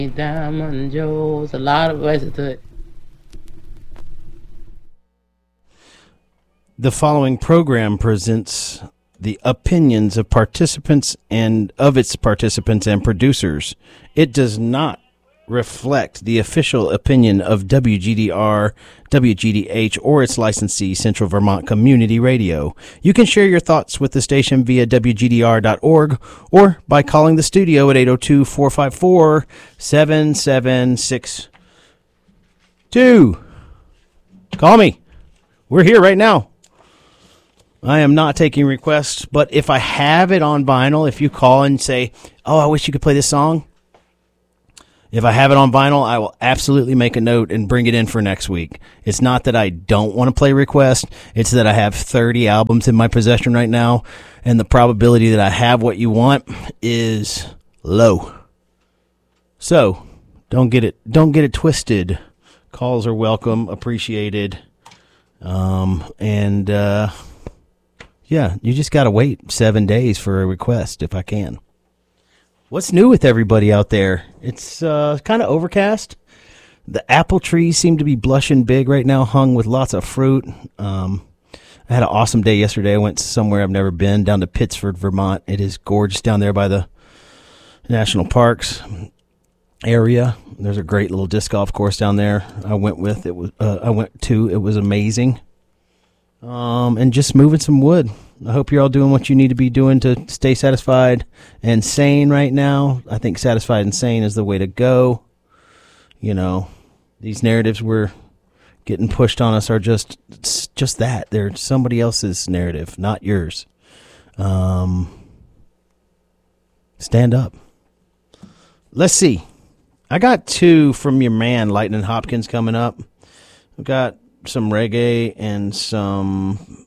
Diamond Joe's, a lot of ways to it. The following program presents the opinions of participants and producers. It does not reflect the official opinion of WGDR, WGDH, or its licensee, Central Vermont Community Radio. You can share your thoughts with the station via WGDR.org or by calling the studio at 802-454-7762. Call me. We're here right now. I am not taking requests, but if I have it on vinyl, if you call and say, oh, I wish you could play this song, if I have it on vinyl, I will absolutely make a note and bring it in for next week. It's not that I don't want to play requests. It's that I have 30 albums in my possession right now, and the probability that I have what you want is low. So don't get it twisted. Calls are welcome, appreciated, yeah, you just got to wait 7 days for a request if I can. What's new with everybody out there? It's kind of overcast. The apple trees seem to be blushing big right now, hung with lots of fruit. I had an awesome day yesterday. I went somewhere I've never been, down to Pittsford, Vermont. It is gorgeous down there by the national parks area. There's a great little disc golf course down there. It was amazing. And just moving some wood. I hope you're all doing what you need to be doing to stay satisfied and sane right now. I think satisfied and sane is the way to go. You know, these narratives we're getting pushed on us are just that. They're somebody else's narrative, not yours. Stand up. Let's see. I got 2 from your man, Lightning Hopkins, coming up. I've got some reggae and some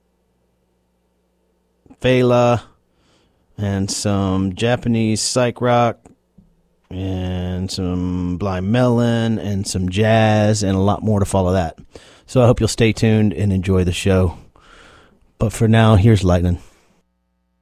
Fela and some Japanese psych rock and some Blind Melon and some jazz and a lot more to follow that. So I hope you'll stay tuned and enjoy the show. But for now, here's Lightning.